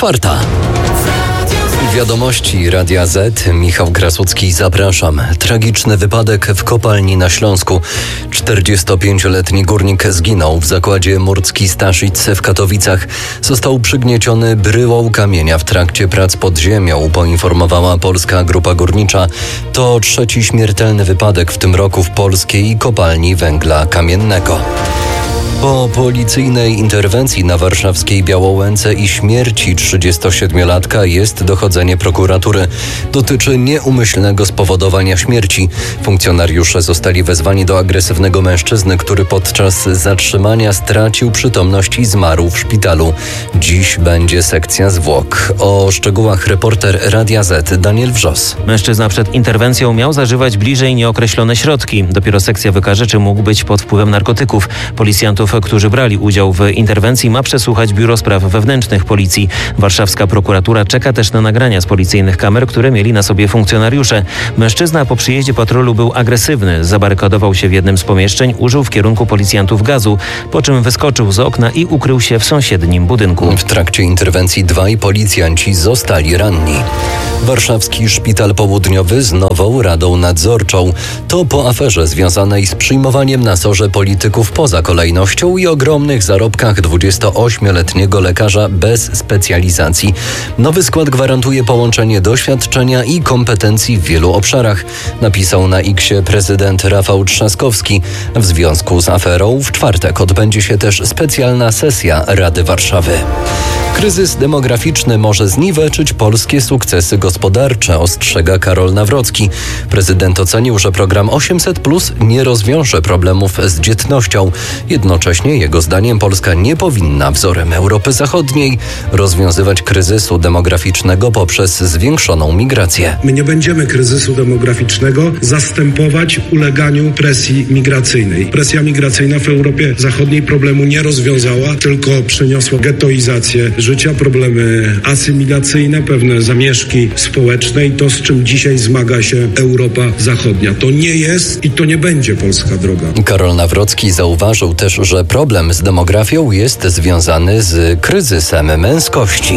4. Wiadomości Radia Z. Michał Krasucki, zapraszam. Tragiczny wypadek w kopalni na Śląsku. 45-letni górnik zginął w zakładzie Murcki Staszic w Katowicach. Został przygnieciony bryłą kamienia w trakcie prac pod ziemią, poinformowała Polska Grupa Górnicza. To trzeci śmiertelny wypadek w tym roku w polskiej kopalni węgla kamiennego. Po policyjnej interwencji na warszawskiej Białołęce i śmierci 37-latka jest dochodzenie prokuratury. Dotyczy nieumyślnego spowodowania śmierci. Funkcjonariusze zostali wezwani do agresywnego mężczyzny, który podczas zatrzymania stracił przytomność i zmarł w szpitalu. Dziś będzie sekcja zwłok. O szczegółach reporter Radia Z Daniel Wrzos. Mężczyzna przed interwencją miał zażywać bliżej nieokreślone środki. Dopiero sekcja wykaże, czy mógł być pod wpływem narkotyków. Policjantów, którzy brali udział w interwencji, ma przesłuchać Biuro Spraw Wewnętrznych Policji. Warszawska prokuratura czeka też na nagrania z policyjnych kamer, które mieli na sobie funkcjonariusze. Mężczyzna po przyjeździe patrolu był agresywny. Zabarykadował się w jednym z pomieszczeń, użył w kierunku policjantów gazu, po czym wyskoczył z okna i ukrył się w sąsiednim budynku. W trakcie interwencji 2 policjanci zostali ranni. Warszawski Szpital Południowy z nową radą nadzorczą. To po aferze związanej z przyjmowaniem na SOR-ze polityków poza kolejnością i ogromnych zarobkach 28-letniego lekarza bez specjalizacji. Nowy skład gwarantuje połączenie doświadczenia i kompetencji w wielu obszarach, napisał na X-ie prezydent Rafał Trzaskowski. W związku z aferą w czwartek odbędzie się też specjalna sesja Rady Warszawy. Kryzys demograficzny może zniweczyć polskie sukcesy gospodarcze, ostrzega Karol Nawrocki. Prezydent ocenił, że program 800+ nie rozwiąże problemów z dzietnością. Jednocześnie, jego zdaniem, Polska nie powinna, wzorem Europy Zachodniej, rozwiązywać kryzysu demograficznego poprzez zwiększoną migrację. My nie będziemy kryzysu demograficznego zastępować uleganiu presji migracyjnej. Presja migracyjna w Europie Zachodniej problemu nie rozwiązała, tylko przyniosła ghettoizację życia, problemy asymilacyjne, pewne zamieszki społeczne i to, z czym dzisiaj zmaga się Europa Zachodnia. To nie jest i to nie będzie polska droga. Karol Nawrocki zauważył też, że problem z demografią jest związany z kryzysem męskości.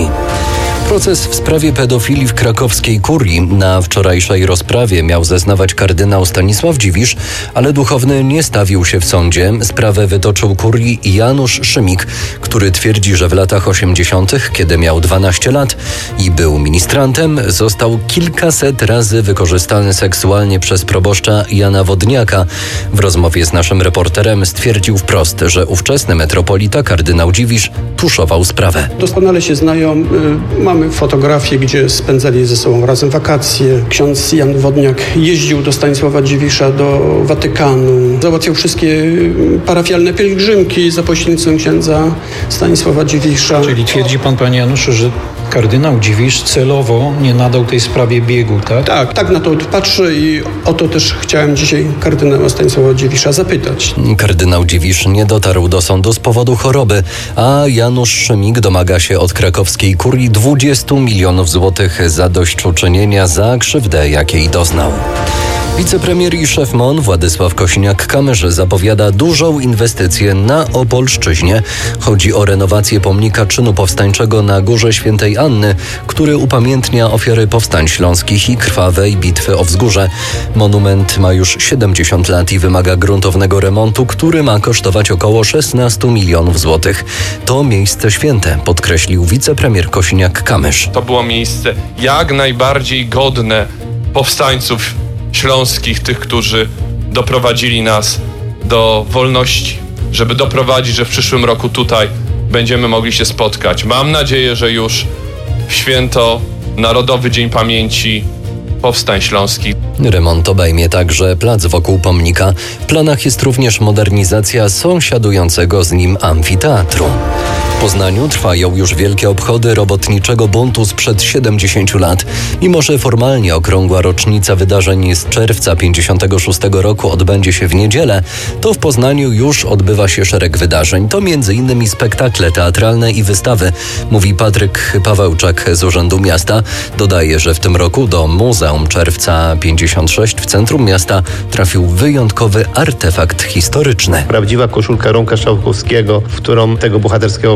Proces w sprawie pedofilii w krakowskiej kurii. Na wczorajszej rozprawie miał zeznawać kardynał Stanisław Dziwisz, ale duchowny nie stawił się w sądzie. Sprawę wytoczył kurii Janusz Szymik, który twierdzi, że w latach 80., kiedy miał 12 lat i był ministrantem, został kilkaset razy wykorzystany seksualnie przez proboszcza Jana Wodniaka. W rozmowie z naszym reporterem stwierdził wprost, że ówczesny metropolita kardynał Dziwisz tuszował sprawę. Doskonale się znają. Mamy fotografię, gdzie spędzali ze sobą razem wakacje. Ksiądz Jan Wodniak jeździł do Stanisława Dziwisza, do Watykanu. Załatwiał wszystkie parafialne pielgrzymki za pośrednictwem księdza Stanisława Dziwisza. Czyli twierdzi pan, panie Januszu, że kardynał Dziwisz celowo nie nadał tej sprawie biegu, tak? Tak na to patrzę i o to też chciałem dzisiaj kardynała Stanisława Dziwisza zapytać. Kardynał Dziwisz nie dotarł do sądu z powodu choroby, a Janusz Szymik domaga się od krakowskiej kurii 20 milionów złotych zadośćuczynienia za krzywdę, jakiej doznał. Wicepremier i szef MON Władysław Kosiniak-Kamysz zapowiada dużą inwestycję na Opolszczyźnie. Chodzi o renowację pomnika czynu powstańczego na Górze Świętej Anny, który upamiętnia ofiary powstań śląskich i krwawej bitwy o Wzgórze. Monument ma już 70 lat i wymaga gruntownego remontu, który ma kosztować około 16 milionów złotych. To miejsce święte, podkreślił wicepremier Kosiniak-Kamysz. To było miejsce jak najbardziej godne powstańców śląskich, tych, którzy doprowadzili nas do wolności, żeby doprowadzić, że w przyszłym roku tutaj będziemy mogli się spotkać. Mam nadzieję, że już w święto Narodowy Dzień Pamięci Powstań Śląskich. Remont obejmie także plac wokół pomnika. W planach jest również modernizacja sąsiadującego z nim amfiteatru. W Poznaniu trwają już wielkie obchody robotniczego buntu sprzed 70 lat. Mimo że formalnie okrągła rocznica wydarzeń z czerwca 56 roku odbędzie się w niedzielę, to w Poznaniu już odbywa się szereg wydarzeń. To m.in. spektakle teatralne i wystawy, mówi Patryk Pawełczak z Urzędu Miasta. Dodaje, że w tym roku do Muzeum Czerwca 56 w centrum miasta trafił wyjątkowy artefakt historyczny. Prawdziwa koszulka Romka Szałkowskiego, w którą tego bohaterskiego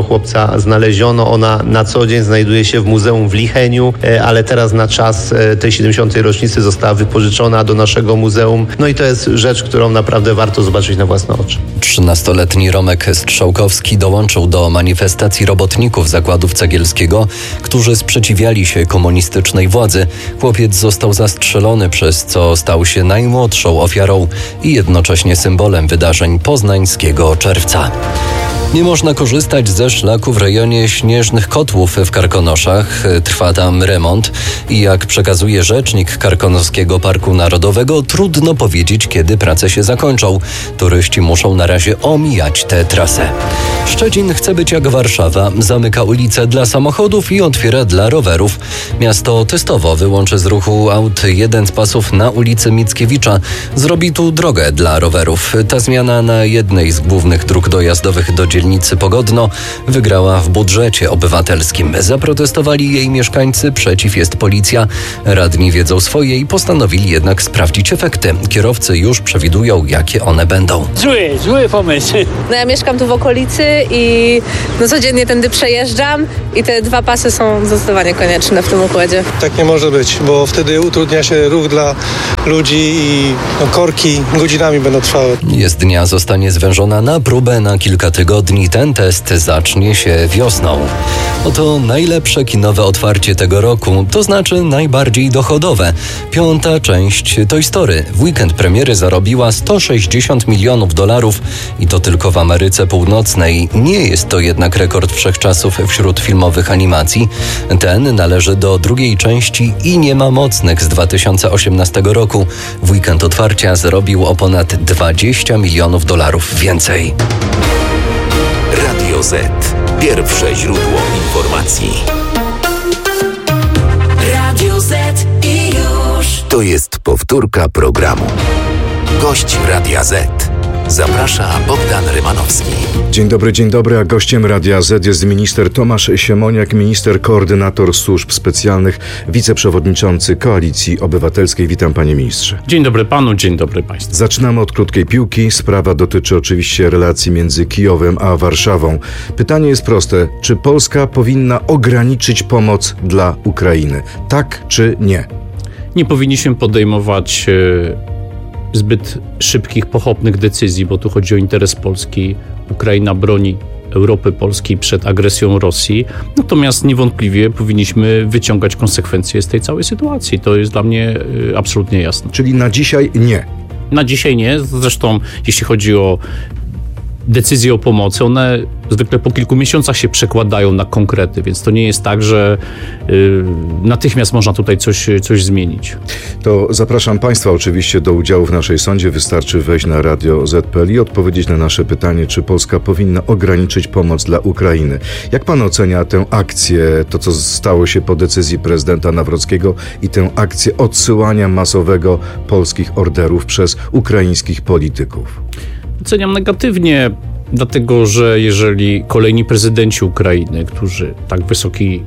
chłopca znaleziono. Ona na co dzień znajduje się w muzeum w Licheniu, ale teraz na czas tej 70. rocznicy została wypożyczona do naszego muzeum. No i to jest rzecz, którą naprawdę warto zobaczyć na własne oczy. 13-letni Romek Strzałkowski dołączył do manifestacji robotników zakładów Cegielskiego, którzy sprzeciwiali się komunistycznej władzy. Chłopiec został zastrzelony, przez co stał się najmłodszą ofiarą i jednocześnie symbolem wydarzeń poznańskiego czerwca. Nie można korzystać ze szlaku w rejonie Śnieżnych Kotłów w Karkonoszach. Trwa tam remont i jak przekazuje rzecznik Karkonoskiego Parku Narodowego, trudno powiedzieć, kiedy prace się zakończą. Turyści muszą na razie omijać tę trasę. Szczecin chce być jak Warszawa. Zamyka ulice dla samochodów i otwiera dla rowerów. Miasto testowo wyłączy z ruchu aut jeden z pasów na ulicy Mickiewicza. Zrobi tu drogę dla rowerów. Ta zmiana na jednej z głównych dróg dojazdowych do dzielnicy Pogodno wygrała w budżecie obywatelskim. Zaprotestowali jej mieszkańcy, przeciw jest policja. Radni wiedzą swoje i postanowili jednak sprawdzić efekty. Kierowcy już przewidują, jakie one będą. Zły pomysł. No ja mieszkam tu w okolicy i codziennie tędy przejeżdżam i te dwa pasy są zdecydowanie konieczne w tym układzie. Tak nie może być, bo wtedy utrudnia się ruch dla ludzi i korki godzinami będą trwały. Jezdnia zostanie zwężona na próbę na kilka tygodni. Ten test zacznie się wiosną. Oto najlepsze kinowe otwarcie tego roku, to znaczy najbardziej dochodowe. 5. część Toy Story. W weekend premiery zarobiła $160 milionów i to tylko w Ameryce Północnej. Nie jest to jednak rekord wszechczasów wśród filmowych animacji. Ten należy do drugiej części i nie ma mocnych z 2018 roku. W weekend otwarcia zarobił o ponad $20 milionów więcej. Radio Z. Pierwsze źródło informacji. Radio Z i już. To jest powtórka programu. Gość Radia Z. Zaprasza Bogdan Rymanowski. Dzień dobry, a gościem Radia Z jest minister Tomasz Siemoniak, minister koordynator służb specjalnych, wiceprzewodniczący Koalicji Obywatelskiej. Witam, panie ministrze. Dzień dobry panu, dzień dobry państwu. Zaczynamy od krótkiej piłki. Sprawa dotyczy oczywiście relacji między Kijowem a Warszawą. Pytanie jest proste. Czy Polska powinna ograniczyć pomoc dla Ukrainy? Tak czy nie? Nie powinniśmy podejmować zbyt szybkich, pochopnych decyzji, bo tu chodzi o interes Polski. Ukraina broni Europy Polskiej przed agresją Rosji. Natomiast niewątpliwie powinniśmy wyciągać konsekwencje z tej całej sytuacji. To jest dla mnie absolutnie jasne. Czyli na dzisiaj nie? Na dzisiaj nie. Zresztą jeśli chodzi o decyzje o pomocy, one zwykle po kilku miesiącach się przekładają na konkrety, więc to nie jest tak, że natychmiast można tutaj coś zmienić. To zapraszam państwa oczywiście do udziału w naszej sądzie. Wystarczy wejść na Radio Z.pl i odpowiedzieć na nasze pytanie, czy Polska powinna ograniczyć pomoc dla Ukrainy. Jak pan ocenia tę akcję, to co stało się po decyzji prezydenta Nawrockiego i tę akcję odsyłania masowego polskich orderów przez ukraińskich polityków? Oceniam negatywnie, dlatego że jeżeli kolejni prezydenci Ukrainy, którzy tak wysokie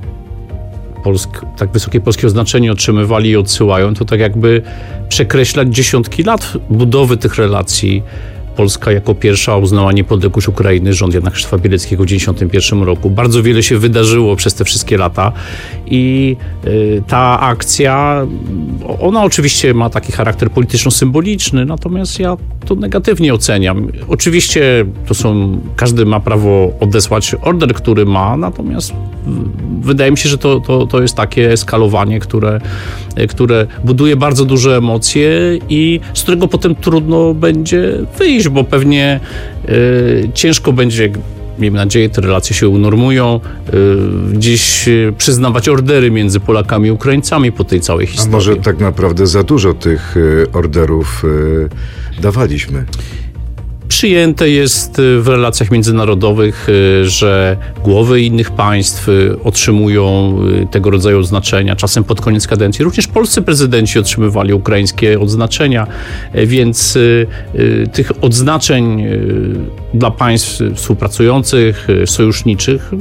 polskie oznaczenie otrzymywali i odsyłają, to tak jakby przekreślać dziesiątki lat budowy tych relacji. Polska jako pierwsza uznała niepodległość Ukrainy, rząd Jana Krzysztofa Bieleckiego w 1991 roku. Bardzo wiele się wydarzyło przez te wszystkie lata i ta akcja, ona oczywiście ma taki charakter polityczno-symboliczny, natomiast ja to negatywnie oceniam. Oczywiście każdy ma prawo odesłać order, który ma, natomiast wydaje mi się, że to jest takie eskalowanie, które buduje bardzo duże emocje i z którego potem trudno będzie wyjść, bo pewnie ciężko będzie, miejmy nadzieję, te relacje się unormują, gdzieś przyznawać ordery między Polakami i Ukraińcami po tej całej historii. A może tak naprawdę za dużo tych orderów dawaliśmy? Przyjęte jest w relacjach międzynarodowych, że głowy innych państw otrzymują tego rodzaju odznaczenia, czasem pod koniec kadencji. Również polscy prezydenci otrzymywali ukraińskie odznaczenia, więc tych odznaczeń dla państw współpracujących, sojuszniczych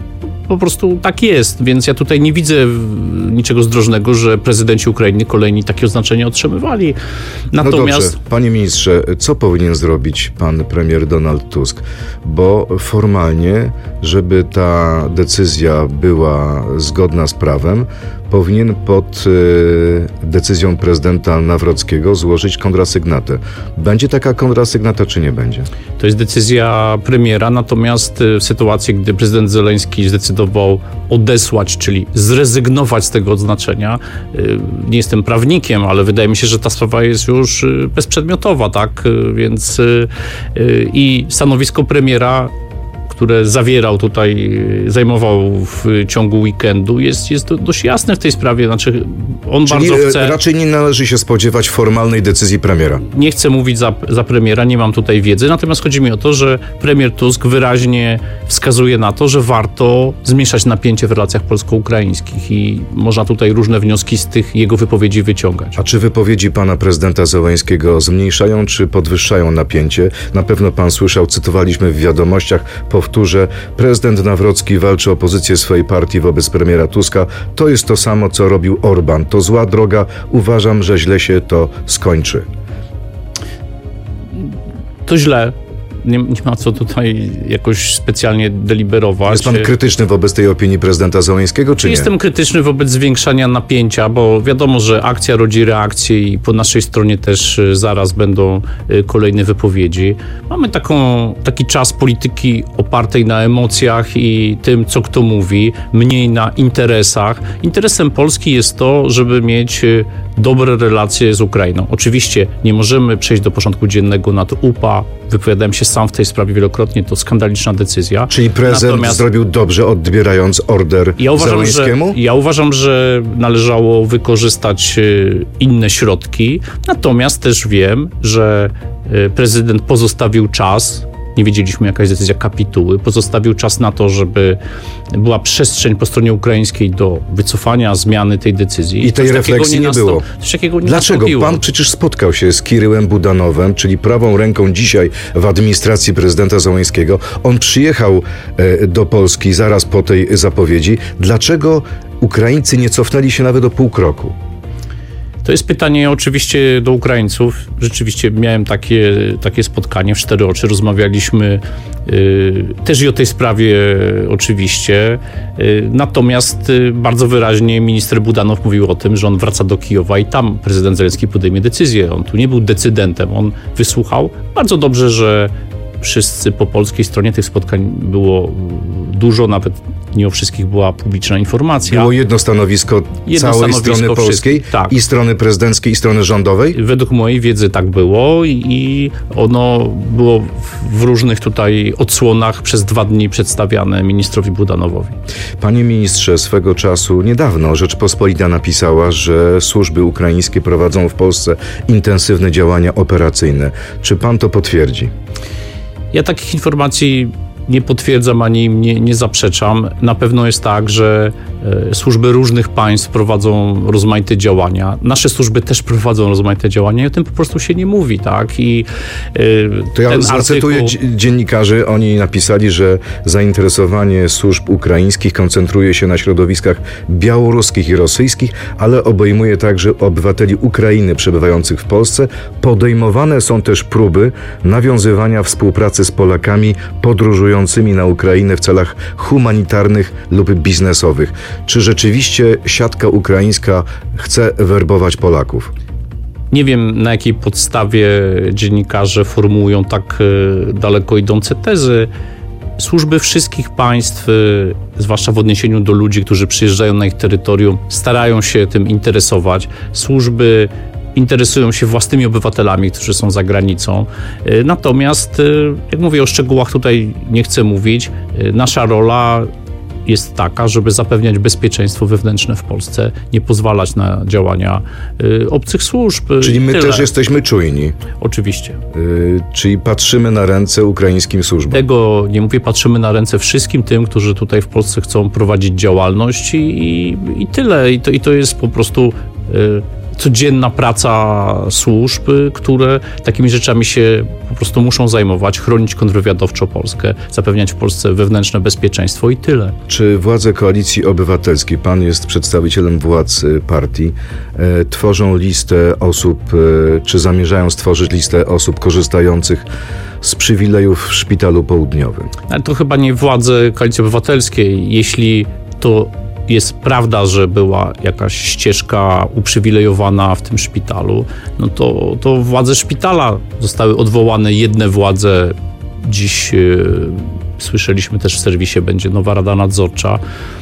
po prostu tak jest, więc ja tutaj nie widzę niczego zdrożnego, że prezydenci Ukrainy kolejni takie oznaczenie otrzymywali. Natomiast... No dobrze, panie ministrze, co powinien zrobić pan premier Donald Tusk? Bo formalnie, żeby ta decyzja była zgodna z prawem, powinien pod decyzją prezydenta Nawrockiego złożyć kontrasygnatę. Będzie taka kontrasygnata, czy nie będzie? To jest decyzja premiera, natomiast w sytuacji, gdy prezydent Zełenski zdecydował odesłać, czyli zrezygnować z tego odznaczenia, nie jestem prawnikiem, ale wydaje mi się, że ta sprawa jest już bezprzedmiotowa, tak? Więc i stanowisko premiera, które zajmował w ciągu weekendu, jest dość jasne w tej sprawie. Znaczy, on czyli bardzo chce... raczej nie należy się spodziewać formalnej decyzji premiera. Nie chcę mówić za premiera, nie mam tutaj wiedzy, natomiast chodzi mi o to, że premier Tusk wyraźnie wskazuje na to, że warto zmniejszać napięcie w relacjach polsko-ukraińskich i można tutaj różne wnioski z tych jego wypowiedzi wyciągać. A czy wypowiedzi pana prezydenta Zełenskiego zmniejszają czy podwyższają napięcie? Na pewno pan słyszał, cytowaliśmy w wiadomościach, powtórzę, prezydent Nawrocki walczy o pozycję swojej partii wobec premiera Tuska. To jest to samo, co robił Orbán. To zła droga. Uważam, że źle się to skończy. To źle. Nie ma co tutaj jakoś specjalnie deliberować. Jest pan krytyczny wobec tej opinii prezydenta Zełenskiego, czy nie? Jestem krytyczny wobec zwiększania napięcia, bo wiadomo, że akcja rodzi reakcję i po naszej stronie też zaraz będą kolejne wypowiedzi. Mamy taki czas polityki opartej na emocjach i tym, co kto mówi, mniej na interesach. Interesem Polski jest to, żeby mieć dobre relacje z Ukrainą. Oczywiście nie możemy przejść do porządku dziennego nad UPA. Wypowiadałem się sam w tej sprawie wielokrotnie, to skandaliczna decyzja. Czyli prezydent zrobił dobrze, odbierając order Zełenskiemu? Ja uważam, że należało wykorzystać inne środki, natomiast też wiem, że prezydent pozostawił czas, nie wiedzieliśmy jaka jest decyzja kapituły, pozostawił czas na to, żeby była przestrzeń po stronie ukraińskiej do wycofania, zmiany tej decyzji. I tej refleksji nie było. Dlaczego? Nastąpiło. Pan przecież spotkał się z Kiryłem Budanowem, czyli prawą ręką dzisiaj w administracji prezydenta Zełenskiego. On przyjechał do Polski zaraz po tej zapowiedzi. Dlaczego Ukraińcy nie cofnęli się nawet o pół kroku? To jest pytanie oczywiście do Ukraińców. Rzeczywiście miałem takie spotkanie w 4 oczy. Rozmawialiśmy też i o tej sprawie oczywiście. Natomiast bardzo wyraźnie minister Budanow mówił o tym, że on wraca do Kijowa i tam prezydent Zełenski podejmie decyzję. On tu nie był decydentem. On wysłuchał. Bardzo dobrze, że wszyscy po polskiej stronie tych spotkań było dużo, nawet nie o wszystkich była publiczna informacja. Było jedno stanowisko całej strony polskiej, tak. I strony prezydenckiej, i strony rządowej? Według mojej wiedzy tak było i ono było w różnych tutaj odsłonach przez 2 dni przedstawiane ministrowi Budanowowi. Panie ministrze, swego czasu niedawno Rzeczpospolita napisała, że służby ukraińskie prowadzą w Polsce intensywne działania operacyjne. Czy pan to potwierdzi? Ja takich informacji nie potwierdzam ani im nie zaprzeczam. Na pewno jest tak, że służby różnych państw prowadzą rozmaite działania. Nasze służby też prowadzą rozmaite działania i o tym po prostu się nie mówi, tak? I to ja zacytuję dziennikarzy. Oni napisali, że zainteresowanie służb ukraińskich koncentruje się na środowiskach białoruskich i rosyjskich, ale obejmuje także obywateli Ukrainy przebywających w Polsce. Podejmowane są też próby nawiązywania współpracy z Polakami podróżującymi na Ukrainę w celach humanitarnych lub biznesowych. Czy rzeczywiście siatka ukraińska chce werbować Polaków? Nie wiem, na jakiej podstawie dziennikarze formułują tak daleko idące tezy. Służby wszystkich państw, zwłaszcza w odniesieniu do ludzi, którzy przyjeżdżają na ich terytorium, starają się tym interesować. Służby interesują się własnymi obywatelami, którzy są za granicą. Natomiast, jak mówię, o szczegółach tutaj nie chcę mówić. Nasza rola jest taka, żeby zapewniać bezpieczeństwo wewnętrzne w Polsce, nie pozwalać na działania obcych służb. Czyli my też jesteśmy czujni. Oczywiście. Czyli patrzymy na ręce ukraińskim służbom. Tego nie mówię, patrzymy na ręce wszystkim tym, którzy tutaj w Polsce chcą prowadzić działalność i tyle. I to jest po prostu codzienna praca służb, które takimi rzeczami się po prostu muszą zajmować, chronić kontrwywiadowczo Polskę, zapewniać w Polsce wewnętrzne bezpieczeństwo i tyle. Czy władze Koalicji Obywatelskiej, pan jest przedstawicielem władz partii, tworzą listę osób, czy zamierzają stworzyć listę osób korzystających z przywilejów w Szpitalu Południowym? Ale to chyba nie władze Koalicji Obywatelskiej. Jeśli to jest prawda, że była jakaś ścieżka uprzywilejowana w tym szpitalu, no to władze szpitala zostały odwołane, jedne władze. Dziś słyszeliśmy też w serwisie, będzie nowa Rada Nadzorcza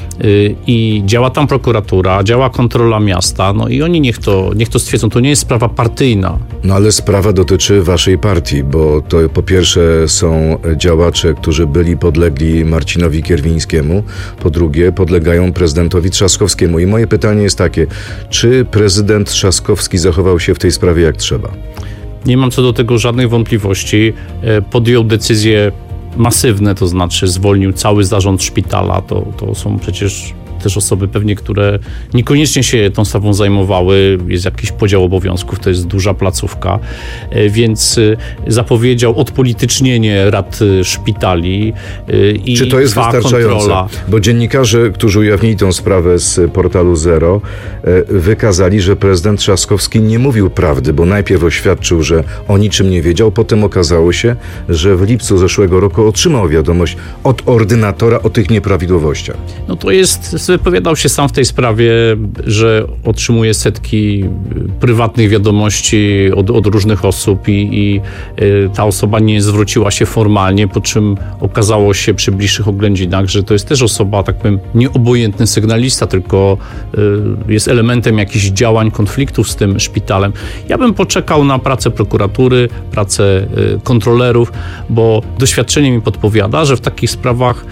i działa tam prokuratura, działa kontrola miasta, no i oni niech to stwierdzą, to nie jest sprawa partyjna. No ale sprawa dotyczy waszej partii, bo to po pierwsze są działacze, którzy byli podlegli Marcinowi Kierwińskiemu, po drugie podlegają prezydentowi Trzaskowskiemu. I moje pytanie jest takie, czy prezydent Trzaskowski zachował się w tej sprawie jak trzeba? Nie mam co do tego żadnych wątpliwości. Podjął decyzje masywne, to znaczy zwolnił cały zarząd szpitala. To są przecież też osoby pewnie, które niekoniecznie się tą sprawą zajmowały. Jest jakiś podział obowiązków, to jest duża placówka, więc zapowiedział odpolitycznienie rad szpitali i czy to jest wystarczające? Kontrola. Bo dziennikarze, którzy ujawnili tę sprawę z portalu Zero, wykazali, że prezydent Trzaskowski nie mówił prawdy, bo najpierw oświadczył, że o niczym nie wiedział, potem okazało się, że w lipcu zeszłego roku otrzymał wiadomość od ordynatora o tych nieprawidłowościach. No to jest wypowiadał się sam w tej sprawie, że otrzymuje setki prywatnych wiadomości od różnych osób i ta osoba nie zwróciła się formalnie, po czym okazało się przy bliższych oględzinach, że to jest też osoba, tak powiem, nieobojętny sygnalista, tylko jest elementem jakichś działań, konfliktów z tym szpitalem. Ja bym poczekał na pracę prokuratury, pracę kontrolerów, bo doświadczenie mi podpowiada, że w takich sprawach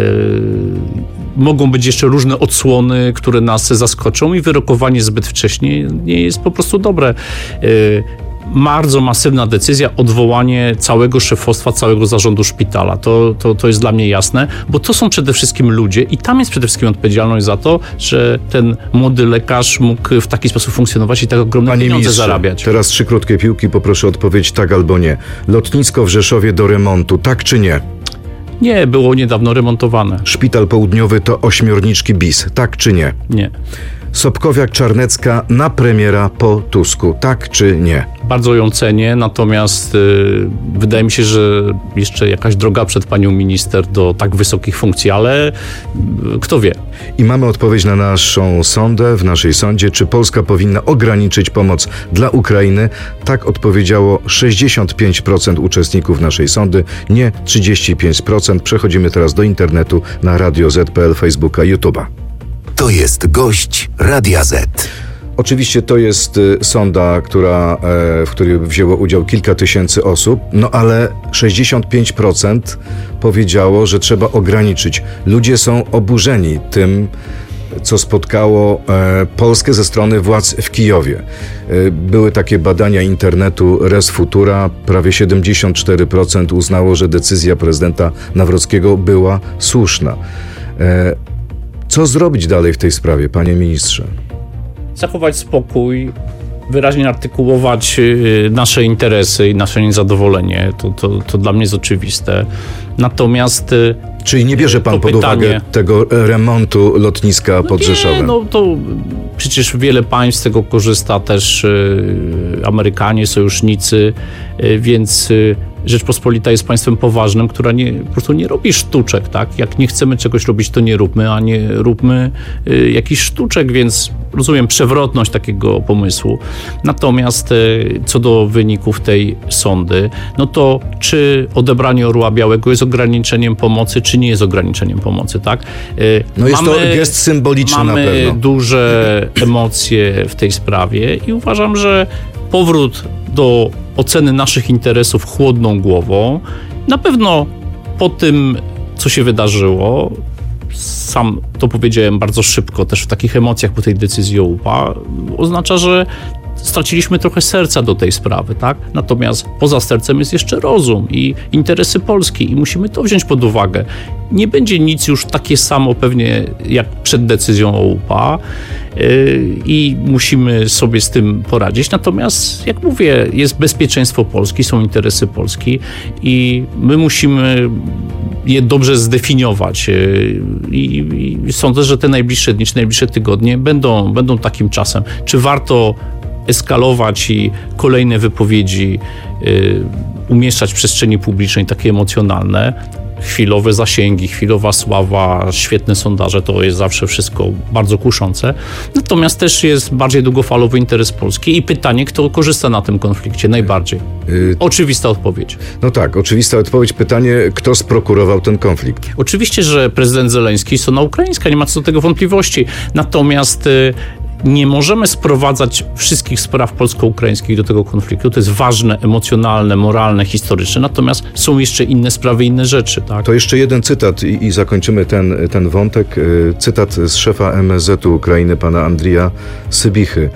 mogą być jeszcze różne odsłony, które nas zaskoczą i wyrokowanie zbyt wcześnie nie jest po prostu dobre. Bardzo masywna decyzja, odwołanie całego szefostwa, całego zarządu szpitala. To jest dla mnie jasne, bo to są przede wszystkim ludzie i tam jest przede wszystkim odpowiedzialność za to, że ten młody lekarz mógł w taki sposób funkcjonować i tak ogromne pieniądze zarabiać. Teraz 3 krótkie piłki, poproszę odpowiedź tak albo nie. Lotnisko w Rzeszowie do remontu, tak czy nie? Nie, było niedawno remontowane. Szpital Południowy to ośmiorniczki bis, tak czy nie? Nie. Sobkowiak-Czarnecka na premiera po Tusku, tak czy nie? Bardzo ją cenię, natomiast wydaje mi się, że jeszcze jakaś droga przed panią minister do tak wysokich funkcji, ale kto wie. I mamy odpowiedź na naszą sondę, w naszej sądzie, czy Polska powinna ograniczyć pomoc dla Ukrainy. Tak odpowiedziało 65% uczestników naszej sondy, nie 35%. Przechodzimy teraz do internetu na Radio Z.pl, Facebooka, YouTube'a. To jest gość Radia Z. Oczywiście to jest sonda, w której wzięło udział kilka tysięcy osób, no ale 65% powiedziało, że trzeba ograniczyć. Ludzie są oburzeni tym, co spotkało Polskę ze strony władz w Kijowie. Były takie badania internetu Res Futura. Prawie 74% uznało, że decyzja prezydenta Nawrockiego była słuszna. Co zrobić dalej w tej sprawie, panie ministrze? Zachować spokój, wyraźnie artykułować nasze interesy i nasze niezadowolenie. To dla mnie jest oczywiste. Natomiast... Czyli nie bierze pan pod uwagę tego remontu lotniska pod Rzeszowem? No to przecież wiele państw z tego korzysta, też Amerykanie, sojusznicy, więc Rzeczpospolita jest państwem poważnym, która po prostu nie robi sztuczek, tak? Jak nie chcemy czegoś robić, to nie róbmy, a nie róbmy jakichś sztuczek, więc rozumiem przewrotność takiego pomysłu. Natomiast co do wyników tej sondy, no to czy odebranie Orła Białego jest ograniczeniem pomocy, czy nie jest ograniczeniem pomocy, tak? No jest to gest symboliczny na pewno. Mamy duże emocje w tej sprawie i uważam, że powrót do oceny naszych interesów chłodną głową, na pewno po tym, co się wydarzyło, sam to powiedziałem bardzo szybko, też w takich emocjach po tej decyzji o UPA, oznacza, że straciliśmy trochę serca do tej sprawy, tak? Natomiast poza sercem jest jeszcze rozum i interesy Polski i musimy to wziąć pod uwagę. Nie będzie nic już takie samo pewnie jak przed decyzją o UPA i musimy sobie z tym poradzić. Natomiast, jak mówię, jest bezpieczeństwo Polski, są interesy Polski i my musimy je dobrze zdefiniować i sądzę, że te najbliższe dni, czy najbliższe tygodnie będą takim czasem. Czy warto eskalować i kolejne wypowiedzi umieszczać w przestrzeni publicznej, takie emocjonalne, chwilowe zasięgi, chwilowa sława, świetne sondaże, to jest zawsze wszystko bardzo kuszące. Natomiast też jest bardziej długofalowy interes Polski i pytanie, kto korzysta na tym konflikcie najbardziej. Oczywista odpowiedź. No tak, oczywista odpowiedź. Pytanie, kto sprokurował ten konflikt? Oczywiście, że prezydent Zełenski i strona ukraińska, nie ma co do tego wątpliwości. Natomiast nie możemy sprowadzać wszystkich spraw polsko-ukraińskich do tego konfliktu. To jest ważne, emocjonalne, moralne, historyczne. Natomiast są jeszcze inne sprawy, inne rzeczy. Tak? To jeszcze jeden cytat i zakończymy ten wątek. Cytat z szefa MSZ-u Ukrainy, pana Andrija Sybichy.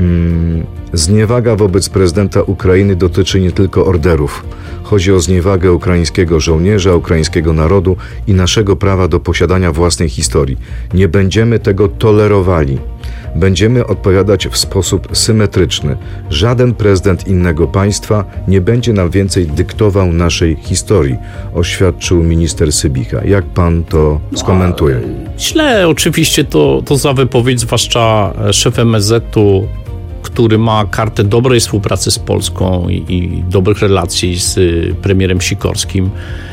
Zniewaga wobec prezydenta Ukrainy dotyczy nie tylko orderów. Chodzi o zniewagę ukraińskiego żołnierza, ukraińskiego narodu i naszego prawa do posiadania własnej historii. Nie będziemy tego tolerowali. Będziemy odpowiadać w sposób symetryczny. Żaden prezydent innego państwa nie będzie nam więcej dyktował naszej historii, oświadczył minister Sybicha. Jak pan to skomentuje? Źle oczywiście to za wypowiedź, zwłaszcza szef MSZ-u, który ma kartę dobrej współpracy z Polską i dobrych relacji z premierem Sikorskim.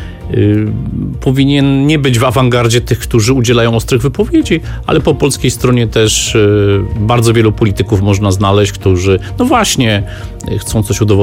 Powinien nie być w awangardzie tych, którzy udzielają ostrych wypowiedzi, ale po polskiej stronie też bardzo wielu polityków można znaleźć, którzy no właśnie chcą coś udowodnić